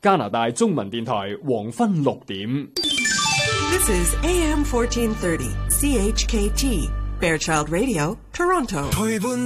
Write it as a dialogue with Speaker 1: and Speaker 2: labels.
Speaker 1: 加拿大中文電台黃昏6點。
Speaker 2: This is AM 1430 CHKT Fairchild Radio, Toronto.